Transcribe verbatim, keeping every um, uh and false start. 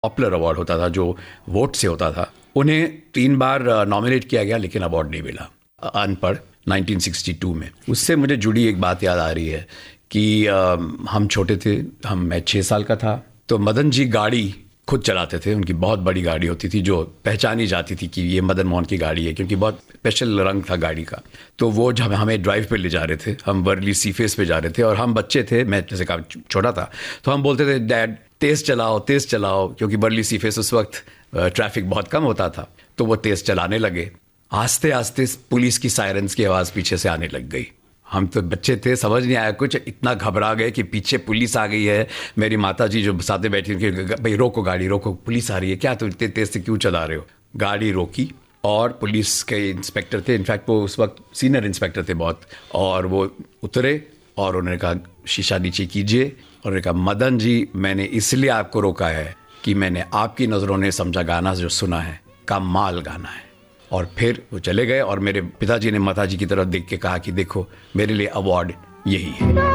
Popular award होता था जो वोट से होता था, उन्हें तीन बार नॉमिनेट किया गया लेकिन अवार्ड नहीं मिला। अनपढ़ नाइनटीन सिक्सटी टू में। उससे मुझे जुड़ी एक बात याद आ रही है कि आ, हम छोटे थे, हम मैं छः साल का था, तो मदन जी गाड़ी खुद चलाते थे। उनकी बहुत बड़ी गाड़ी होती थी जो पहचानी जाती थी कि ये मदन मोहन की गाड़ी है, क्योंकि बहुत स्पेशल रंग था गाड़ी का। तो वो जब हमें ड्राइव पे ले जा रहे थे, हम वर्ली सी फेस पे जा रहे थे और हम बच्चे थे, मैं जैसे कहा छोटा था, तो हम बोलते थे डैड तेज़ चलाओ तेज़ चलाओ, क्योंकि वर्ली सी फेस उस वक्त ट्रैफिक बहुत कम होता था। तो वो तेज़ चलाने लगे। आस्ते आस्ते पुलिस की सायरन्स की आवाज़ पीछे से आने लग गई। हम तो बच्चे थे, समझ नहीं आया कुछ, इतना घबरा गए कि पीछे पुलिस आ गई है। मेरी माता जी जो साथ में बैठी थी, भाई रोको गाड़ी रोको, पुलिस आ रही है। क्या तुम इतने तेज़ से क्यों चला रहे हो? गाड़ी रोकी और पुलिस के इंस्पेक्टर थे, इनफैक्ट वो उस वक्त सीनियर इंस्पेक्टर थे बहुत, और वो उतरे और उन्होंने कहा शीशा नीचे कीजिए। और उन्होंने कहा मदन जी, मैंने इसलिए आपको रोका है कि मैंने आपकी नज़रों ने समझा गाना जो सुना है कमाल गाना है। और फिर वो चले गए और मेरे पिताजी ने माताजी की तरफ देख के कहा कि देखो मेरे लिए अवार्ड यही है।